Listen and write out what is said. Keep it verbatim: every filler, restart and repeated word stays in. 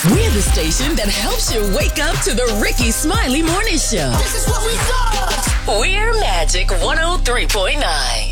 We're the station that helps you wake up to the Ricky Smiley Morning Show. This is what we do. We're Magic one oh three point nine.